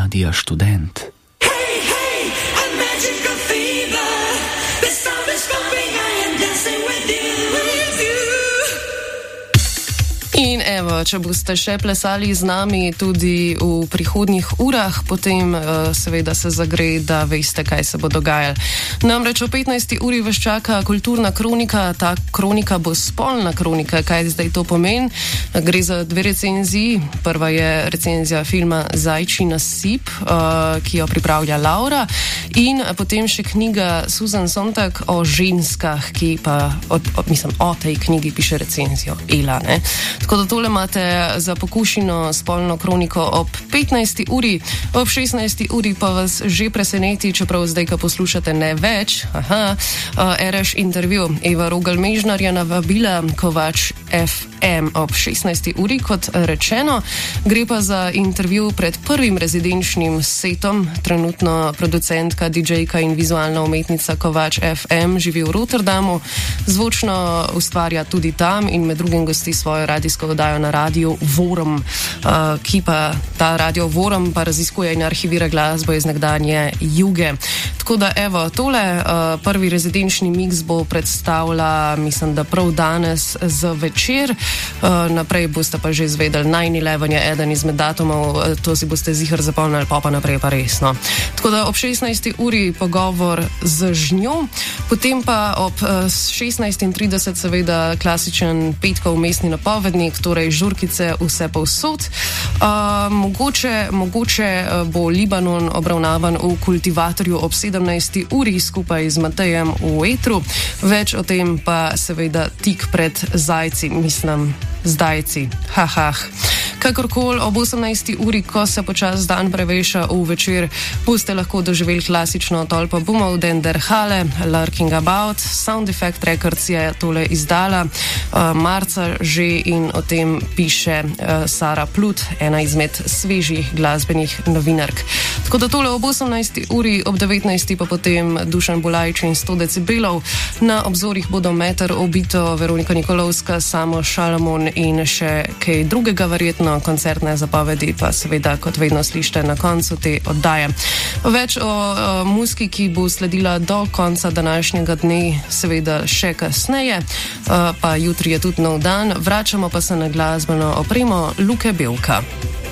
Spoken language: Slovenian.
Radia Študent. In evo, če boste še plesali z nami tudi v prihodnjih urah, potem seveda se zagre, da veste, kaj se bo dogajalo. Namreč o 15. uri vas čaka kulturna kronika. Ta kronika bo spolna kronika. Kaj zdaj to pomeni? Gre za dve recenziji. Prva je recenzija filma Zajčji nasip, ki jo pripravlja Laura, in potem še knjiga Susan Sontag o ženskah, ki pa o tej knjigi piše recenzijo Ela, ne? Tako da tole imate za pokušino spolno kroniko ob 15. uri, ob 16. uri pa vas že preseneti, čeprav zdaj, ko poslušate, ne več. RŠ intervju. Eva Rogelj-Mežnar je navabila Kovač FM ob 16. uri, kot rečeno. Gre pa za intervju pred prvim rezidenčnim setom. Trenutno producentka, DJ-ka in vizualna umetnica Kovač FM živi v Rotterdamu. Zvočno ustvarja tudi tam in med drugim gosti svojo radijsko oddajo na Radio Vorum, ki pa ta Radio Vorum pa raziskuje in arhivira glasbo iz nekdanje Juge. Tako da evo, tole prvi rezidenčni miks bo predstavila, mislim, da prav danes zvečer. Naprej boste pa že izvedeli, 9/11 je eden izmed datumov, to si boste ziher zapomnili, pa naprej pa resno. Tako da ob 16. uri pogovor z Žnjo, potem pa ob 16:30 seveda klasičen petkov mestni napovednik, torej žurkice vse povsod. Mogoče bo Libanon obravnavan v Kultivatorju ob 17. uri skupaj z Matejem v etru. Več o tem pa seveda tik pred zajci, mislim, zdajci. Kakorkoli ob 18. uri, ko se počas dan preveša v večer, boste lahko doživeli klasično tolpo bumov Denderhale, Lurking About. Sound Effect Records je tole izdala marca že in o tem piše Sara Plut, ena izmed svežih glasbenih novinark. Tako da tole ob 18. uri, ob 19. pa potem Dušan Bulajč in 100 decibelov. Na obzorih bodo Meter, Obito, Veronika Nikolovska, Samo Šalamon in še kaj drugega verjetno. Koncertne zapovedi pa seveda, kot vedno, slišite na koncu te oddaje. Več o muziki, ki bo sledila do konca današnjega dne, seveda še kasneje, pa jutri je tudi nov dan. Vračamo pa se na glasbeno opremo Luke Belka.